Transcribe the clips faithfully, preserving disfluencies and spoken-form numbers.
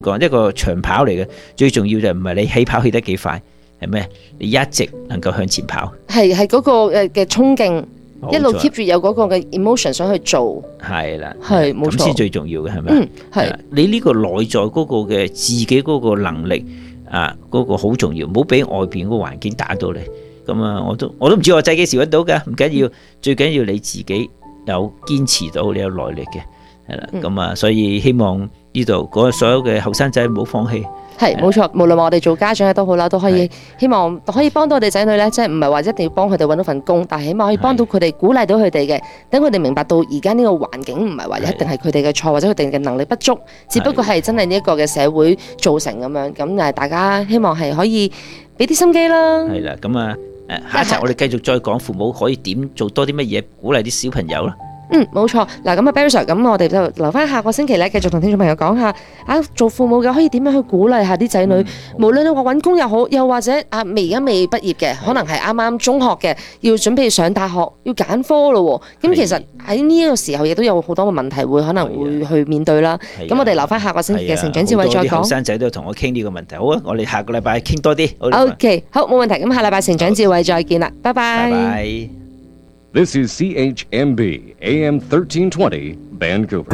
講一個長跑嚟嘅，最重要就唔係你起跑起得幾快，係咩？你一直能夠向前跑， 係係嗰個誒嘅衝勁， 冇錯一路 keep 住有嗰個嘅 emotion 想去做， 係啦， 係冇錯咁先最重要嘅係咪？ 嗯係啊你呢個內在嗰個嘅自己嗰個能力啊，嗰個好重要，唔好俾外邊嗰個環境打到你。咁啊，我都我都唔知我仔幾時揾到㗎，唔緊要，最緊要你自己有堅持到，你有耐力嘅，係啦。咁啊，所以希望呢度嗰所有嘅後生仔唔好放棄。 係冇錯，無論話我哋做家長嘅都好啦，都可以希望可以幫到我哋仔女咧，即係唔係話一定要幫佢哋揾到份工，但係起碼可以幫到佢哋，鼓勵到佢哋嘅，等佢哋明白到而家呢個環境唔係話一定係佢哋嘅錯，或者佢哋嘅能力不足，只不過係真係呢一個嘅社會造成咁樣。咁誒，大家希望係可以俾啲心機啦。 係啦，咁啊誒，下一集我哋繼續再講父母可以點做多啲乜嘢，鼓勵啲小朋友啦。 嗯，冇錯。嗱，咁啊 Barry Sir，咁我哋就留翻下個星期咧，繼續同聽眾朋友講下啊，做父母嘅可以點樣去鼓勵下啲仔女，嗯、無論你話揾工又好，又或者啊未而家未畢業嘅，可能係啱啱中學嘅，要準備上大學，要揀科咯。咁其實喺呢一個時候，亦都有好多嘅問題會可能會去面對啦。咁我哋留翻下個星期嘅成長智慧再講。好多啲後生仔都同我傾呢個問題，好啊，我哋下個禮拜傾多啲。 OK， 好，冇問題。咁下禮拜成長智慧再見啦，拜拜。 拜拜。 This is C H M B A M thirteen twenty Vancouver。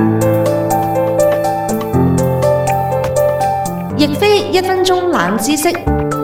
亦非一分鐘冷知識。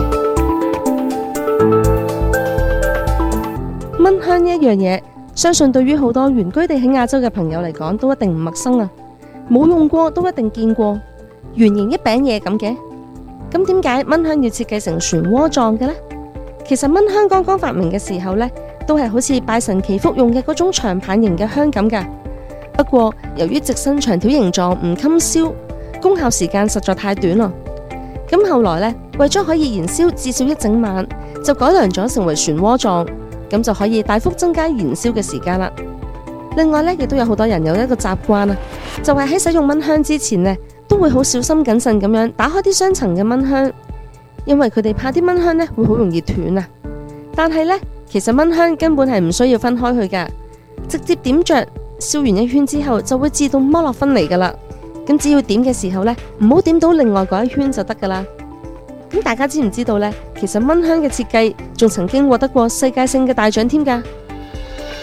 蚊香呢一樣嘢，相信對於好多原居地喺亞洲嘅朋友嚟講，都一定唔陌生啊！冇用過都一定見過，圓形一餅嘢咁嘅。咁點解蚊香要設計成漩渦狀嘅呢？其實蚊香剛剛發明嘅時候呢，都係好似拜神祈福用嘅嗰種長棒型嘅香咁噶。不過由於直身長條形狀唔襟燒，功效時間實在太短啦。咁後來呢，為咗可以燃燒至少一整晚，就改良咗成為漩渦狀，咁就可以大幅增加燃燒嘅時間啦。另外呢，亦都有好多人有一個習慣啊，就係喺使用蚊香之前呢，都會好小心謹慎咁樣打開啲雙層嘅蚊香，因為佢哋怕啲蚊香呢會好容易斷啊。但係呢，其實蚊香根本係唔需要分開去噶，直接點着，燒完一圈之後就會自動剝落分離噶啦。咁只要點嘅時候呢，唔好點到另外嗰一圈就得噶啦。咁大家知唔知道呢？其實蚊香嘅設計仲曾經獲得過世界性嘅大獎添噶。